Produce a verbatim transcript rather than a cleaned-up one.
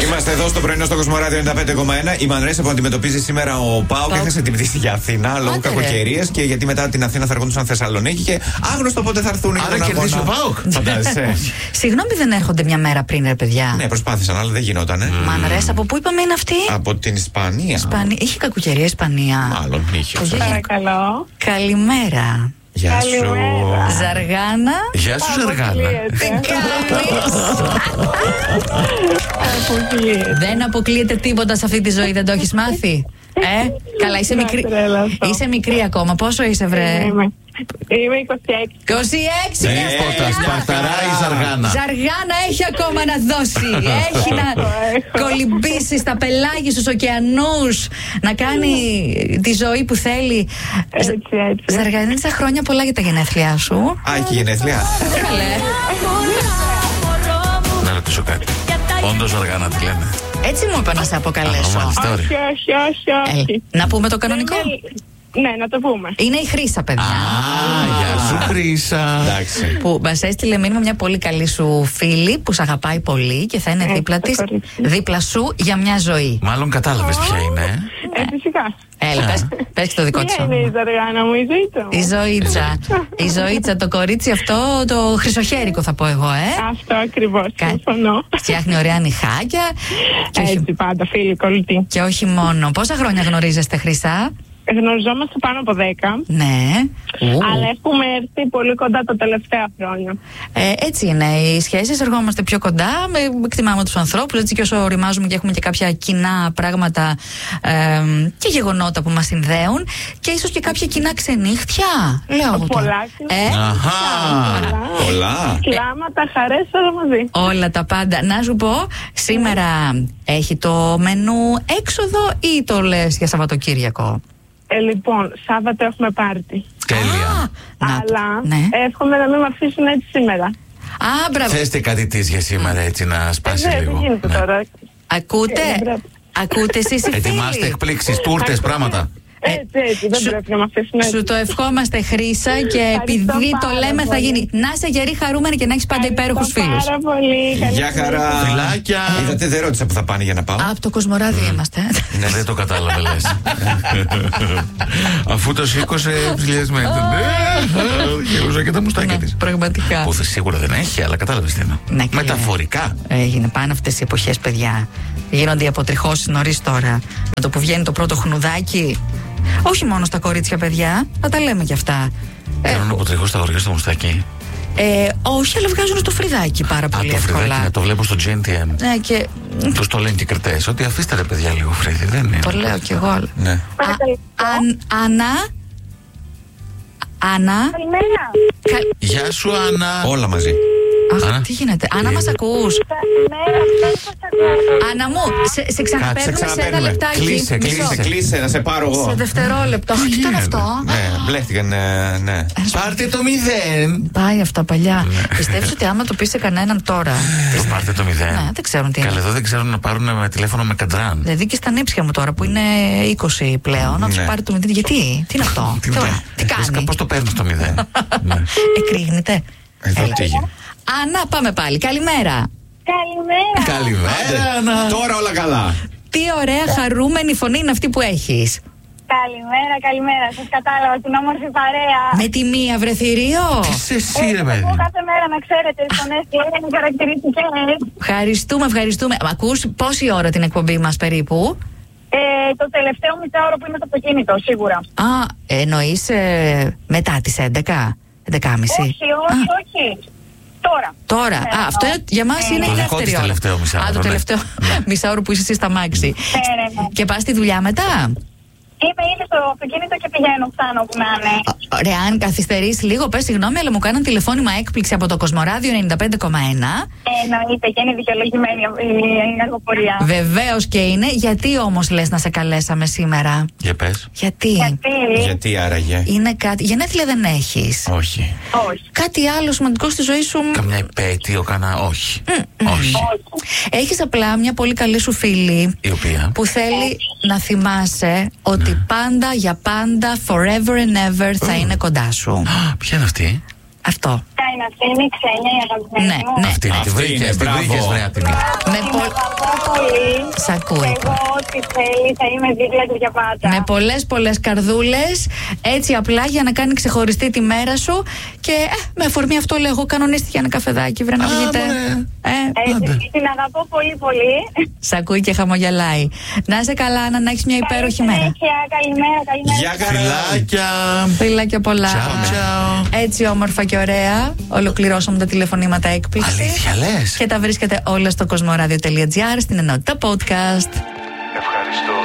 Είμαστε εδώ στο πρωινό στο Κοσμοράδιο ενενήντα πέντε κόμμα ένα. Η Μανρέσα που αντιμετωπίζει σήμερα ο Πάοκ έχασε την πτήση για Αθήνα λόγω κακοκαιρίας και γιατί μετά την Αθήνα θα έρχονταν Θεσσαλονίκη και άγνωστο πότε θα έρθουν. Άρα κερδίσει ο Πάοκ. Φαντάζεσαι. Συγγνώμη, δεν έρχονται μια μέρα πριν, ρε παιδιά. Ναι, προσπάθησαν, αλλά δεν γινότανε. Mm. Μανρέσα, από πού είπαμε είναι αυτή? Από την Ισπανία. Ισπανία. Είχε κακοκαιρία Ισπανία. Μάλλον είχε. Παρακαλώ. Καλημέρα. Γεια σου. Ζαργάνα. Γεια σου, Ζαργάνα. Δεν αποκλείεται τίποτα σε αυτή τη ζωή, δεν το έχεις μάθει? Ε, καλά, είσαι μικρή. Είσαι μικρή ακόμα. Πόσο είσαι, βρε? Είμαι είκοσι έξι. είκοσι έξι! Τίποτα, σπαρταρά η Ζαργάνα. Ζαργάνα έχει ακόμα να δώσει. Έχει να κολυμπήσει στα πελάγια στους ωκεανούς, να κάνει τη ζωή που θέλει. Έτσι, έτσι. Ζαργανίτσα, χρόνια πολλά για τα γενέθλιά σου. Α, έχει γενέθλια. Να ρωτήσω κάτι. Όντως Ζαργάνα τη λένε? Έτσι μου είπα να σε αποκαλέσω. Μάλιστα, Όχι, όχι, όχι, όχι. Να πούμε το κανονικό. Ναι, να το πούμε. Είναι η Χρύσα, παιδιά. Α, γεια σου, Χρύσα. Εντάξει. Που μας έστειλε μήνυμα μια πολύ καλή σου φίλη που σε αγαπάει πολύ και θα είναι Ε, δίπλα το της, κορίτσι. δίπλα σου για μια ζωή. Μάλλον κατάλαβες ποια είναι. Ε, φυσικά. Έλα, πες, πες και το δικό της Ποια είναι η όνομα. Ζαργάνα μου, η Ζωήτσα μου. Η Ζωήτσα. Η Ζωήτσα, το κορίτσι αυτό, το χρυσοχέρικο θα πω εγώ, ε. Αυτό ακριβώς, Κα- συμφωνώ. Φτιάχνει ωραία νυχάκια. Και όχι, Έτσι πάντα, φίλοι, κολλητοί. και όχι μόνο. Πόσα χρόνια γνωρίζεστε, Χρυσά? Γνωριζόμαστε πάνω από δέκα, Ναι. Ου. αλλά έχουμε έρθει πολύ κοντά τα τελευταία χρόνια. Ε, έτσι είναι. Οι σχέσεις ερχόμαστε πιο κοντά, με, εκτιμάμε τους ανθρώπους, έτσι και όσο οριμάζουμε και έχουμε και κάποια κοινά πράγματα ε, και γεγονότα που μας συνδέουν και ίσως και κάποια κοινά ξενύχτια. Λέω εγώ τώρα. Πολλά κοινά. Ε, Αχα. Πολλά. Κλάματα, χαρές, όλα μαζί. όλα τα πάντα. Να σου πω, σήμερα έχει το μενού έξοδο ή το λες για Σαββατοκύριακο? Ε, λοιπόν, Σάββατο έχουμε πάρτι. Τέλεια. Να το. Αλλά Ναι. εύχομαι να μην με αφήσουν έτσι σήμερα. Α, μπράβο. Θες τι κάτι της για σήμερα έτσι να σπάσει Ε, δεν λίγο? γίνεται Ναι. τώρα. Ακούτε, Ε, δεν πρέπει. ακούτε εσείς οι Ετοιμάστε φίλοι. εκπλήξεις, τούρτες, πράγματα. Έτσι, έτσι, δεν σου- πρέπει να με αφήσουν έτσι. Σου το ευχόμαστε, Χρύσα, και επειδή το πάρα λέμε θα πολύ. γίνει. Να είσαι γερή, χαρούμενη και να έχεις πάντα υπέροχους Ευχαριστώ φίλους. Πάρα πολύ. Καλή Γεια χαρά. Φιλάκια. Είδατε, δεν ρώτησα που θα πάνε για να πάω. Από το Κοσμοράδιο είμαστε. Ναι, δεν το κατάλαβε, λες. Αφού το σήκωσε ψηλιασμένο. Γελούσα και τα μουστάκια της. Πραγματικά. Που σίγουρα δεν έχει, αλλά κατάλαβες τι εννοώ. Ναι, και- Μεταφορικά. Έγινε πάνω αυτές οι εποχές, παιδιά. Γίνονται οι αποτριχώσεις νωρίς τώρα. Με το που βγαίνει το πρώτο χνουδάκι. Όχι μόνο στα κορίτσια, παιδιά. Θα τα λέμε κι αυτά. Ε, Κάνουν από τριχώ στα χωριά στο μουστάκι. ε, όχι, αλλά βγάζουν στο φρυδάκι πάρα Α, πολύ το φρυδάκι εύκολα. να το βλέπω στο τζι εν τι εμ. Ναι, και Τους το λένε και οι κριτές. Ότι αφήστε ρε παιδιά λίγο φρύδι, δεν είναι. το λέω κι εγώ. Ναι. Α, αν, Άννα. Άννα. Καλημέρα. Κα- Γεια σου, Άννα. Όλα μαζί. Αχ, Άννα. τι γίνεται. Άννα, μας ακούς? Καλημέρα, δεν σας ακούω. Άννα μου, σε, σε ξαναπαίρνουμε σε ένα ξαναπαίρνουμε. λεπτάκι. Κλείσε, Μισό. κλείσε. Σε κλείσε, να σε πάρω Σε εγώ. δευτερόλεπτο. Τι ήταν γίνεται? αυτό? Ναι, μπλέχτηκαν, ε, ναι. Πάρτε το μηδέν. Πάει αυτά παλιά. Πιστεύεις ότι άμα το πει σε κανέναν τώρα. Το πάρτε το μηδέν. Ναι, δεν ξέρουν τι είναι. Καλά, εδώ δεν ξέρουν να πάρουν με τηλέφωνο με καντράν. Δηλαδή και στα νύψια μου τώρα που είναι είκοσι πλέον, να του Ναι. πάρει το μηδέν. Γιατί, τι είναι αυτό, Τι είναι Τώρα, το- τι κάνει, Πώς το παίρνεις το μηδέν. Ναι. εκρήγνεται. Εδώ τι έγινε. Άννα, πάμε πάλι. Καλημέρα. Καλημέρα. Καλημέρα, Άννα. Τώρα όλα καλά. Τι ωραία χαρούμενη φωνή είναι αυτή που έχεις. Καλημέρα, καλημέρα. Σας κατάλαβα την όμορφη παρέα. Με τη μία βρεθυρίο. Τι είσαι εσύ, ρε παιδί. Εγώ κάθε μέρα να ξέρετε, οι φωνές και είναι χαρακτηριστικές. Ευχαριστούμε, ευχαριστούμε. Ακούς πόση ώρα την εκπομπή μας περίπου? Ε, το τελευταίο μισάωρο που είμαι στο αυτοκίνητο, σίγουρα. Α, εννοείς ε, μετά τις έντεκα, έντεκα και μισή. Όχι, όχι, όχι. Τώρα. Τώρα. Ναι, Α, αυτό είναι- για μας Ε, είναι το η δικό δεύτερη της ώρα. τελευταίο μισάωρο, Α, το ναι. τελευταίο μισάωρο που είσαι εσύ στα μάξι. Ναι, ναι, ναι. Και πας στη δουλειά μετά. Είμαι ήδη στο αυτοκίνητο και πηγαίνω φτάνω που να είναι. Ρε, αν καθυστερείς λίγο, πες συγγνώμη, αλλά μου κάναν τηλεφώνημα έκπληξη από το Κοσμοράδιο ενενήντα πέντε κόμμα ένα. Εννοείται και είναι δικαιολογημένη η αργοπορία. Βεβαίως και είναι. Γιατί όμως λες να σε καλέσαμε σήμερα? Για πες. Γιατί? Γιατί. Γιατί άραγε. Είναι κάτι. Γενέθλια δεν έχεις. Όχι. Όχι. Κάτι άλλο σημαντικό στη ζωή σου? Καμιά επέτειο, κάνα. Όχι. Όχι. Όχι. Έχεις απλά μια πολύ καλή σου φίλη Η οποία. που θέλει να θυμάσαι ότι πάντα για πάντα, forever and ever θα είναι κοντά σου. Α, ποια είναι αυτή? Αυτό. Θα είναι αυτή, είναι η Ξένια, η αγαπημένη Ναι, μου. ναι. Αυτή είναι. Τη Αυτή βρήκες, είναι, τη μπράβο. βρήκες, βρε άτιμη. Με, Την πο- αγαπώ πολύ. Σ' ακούει. Και εγώ ό,τι θέλει θα είμαι δίπλα του για πάντα. Με πολλές πολλές καρδούλες, έτσι απλά για να κάνει ξεχωριστή τη μέρα σου. Και ε, με αφορμή αυτό λέω εγώ κανονίστηκε ένα καφεδάκι, βρε να βγείτε. Ε, Έτσι, την αγαπώ πολύ πολύ. Σ' ακούει και χαμογελάει. Να είσαι καλά, να έχεις μια υπέροχη μέρα. Καλημέρα, καλημέρα. Γεια χαρά. Φιλάκια. Φιλάκια πολλά. Ciao, ciao. Έτσι όμορφα και ωραία ολοκληρώσαμε τα τηλεφωνήματα έκπληξη. Αλήθεια λες? Και τα βρίσκεται όλα στο κοσμοradio τελεία τζι άρ στην ενότητα podcast. Ευχαριστώ.